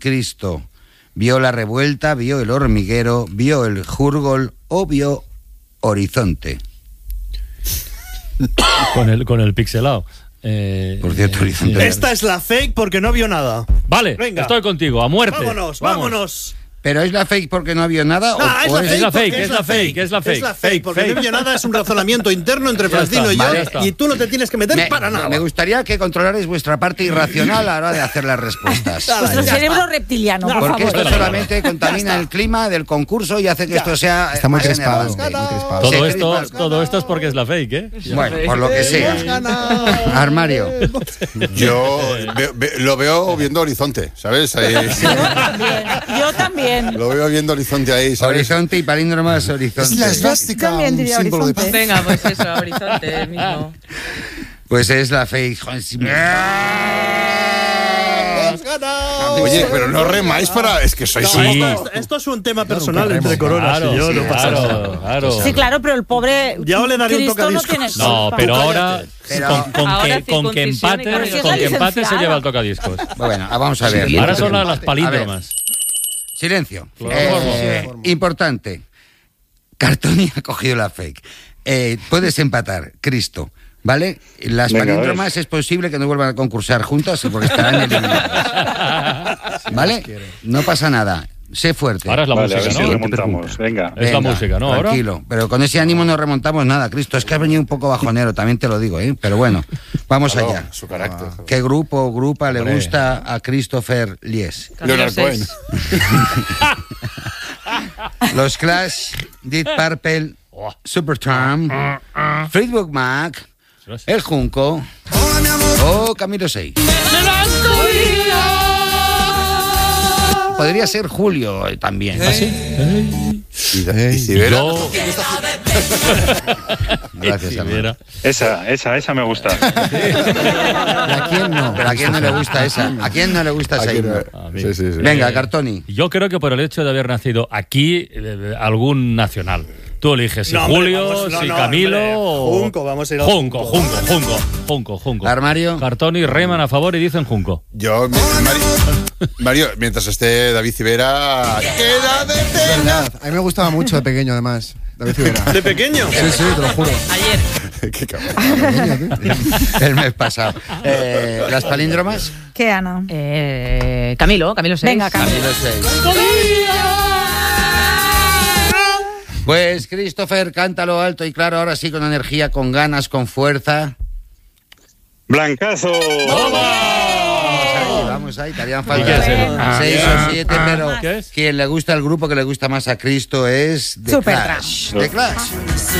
Cristo? ¿Vio la revuelta, vio el hormiguero, vio el jurgol o vio Horizonte? Con el pixelado. Por cierto, Horizonte. Esta es la fake porque no vio nada. Vale, venga. Estoy contigo, a muerte. Vámonos. ¿Pero es la fake porque no vio nada? Es la fake. Es la fake, porque no vio nada, es un razonamiento interno entre Francino y yo, y tú no te tienes que meter para nada. Me gustaría que controlarais vuestra parte irracional a la hora de hacer las respuestas. Vuestro cerebro reptiliano, por porque favor. esto solamente contamina el clima del concurso y hace que esto sea está muy más crespado. enervante. Todo esto es porque es la fake, ¿eh? Bueno, por lo que sea. Armario. Yo lo veo viendo Horizonte, ¿sabes? Ahí. Yo también. Lo veo viendo Horizonte ahí, ¿sabes? Horizonte y palíndromas Horizonte. Es la esvástica, También un diría símbolo de Horizonte. paz. Venga, pues eso, Horizonte mismo. Pues es la fake. Oye, pero no remáis para... Es que sois... Esto es un tema personal entre Coronas y yo. No pasa nada. Claro. Sí, claro, pero el pobre Ya le daré un Cristo no tocadiscos. tiene No, culpa. pero ahora Ahora con que circuncisión y empate corrección. con que empate se Licenciada. lleva el tocadiscos. Bueno, vamos a ver. Ahora son las palíndromas. Silencio. Cloroformo. Importante. Cartoni ha cogido la fake. Puedes empatar, Cristo. ¿Vale? Las palíndromas es posible que no vuelvan a concursar juntas porque estarán eliminadas. ¿Vale? No pasa nada. Sé fuerte. Ahora es la música, a ver ¿no? si remontamos. Venga. Es la música, ¿no? Ahora. Tranquilo. Pero con ese ánimo no remontamos nada, Cristo. Es que has venido un poco bajonero, también te lo digo, ¿eh? Pero bueno, vamos allá. Su carácter. ¿Qué grupo o grupa le gusta a Christopher Lies? Leonard Cohen. Los Clash, Deep Purple, Supertramp, Fleetwood Mac, El Junco o Camilo 6. Podría ser Julio también. ¿Ah, sí? Y si Vera... Gracias, hermano. Esa me gusta. ¿A quién no? ¿Pero a quién no le gusta esa? ¿A quién no le gusta esa himno? Sí, sí, sí. Venga, Cartoni. Yo creo que por el hecho de haber nacido aquí, algún nacional. Tú eliges si No, hombre, Julio, vamos, si no, Camilo hombre. o... Junco, vamos a ir a Junco. Armario. Cartoni reman a favor y dicen Junco. Yo, Mario, mientras esté David Civera... ¡Queda de Es verdad. A mí me gustaba mucho de pequeño, además. David Civera. ¿De pequeño? Sí, sí, te lo juro. Ayer. ¡Qué cabrón! El mes pasado. ¿Las palíndromas? ¿Qué, Ana? Camilo 6. Venga, Camilo. Camilo 6. Pues, Christopher, cántalo alto y claro, ahora sí, con energía, con ganas, con fuerza. ¡Blancazo! Vamos ahí, te harían ¿Y qué falta es? 6 o 7, pero ¿Qué es? quien le gusta el grupo que le gusta más a Cristo es The Supertramp. Clash. The Clash.